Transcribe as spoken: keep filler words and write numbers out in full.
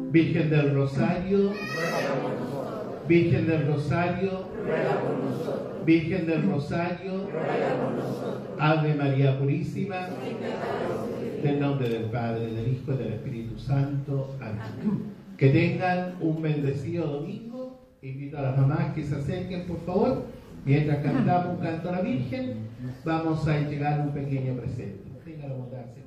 Virgen del Rosario, Virgen del Rosario, Virgen del Rosario, Ave María Purísima, en nombre del Padre, del Hijo y del Espíritu Santo. Amén. Que tengan un bendecido domingo. Invito a las mamás que se acerquen, por favor. Mientras cantamos un canto a la Virgen, vamos a entregar un pequeño presente. Tengan la bondad.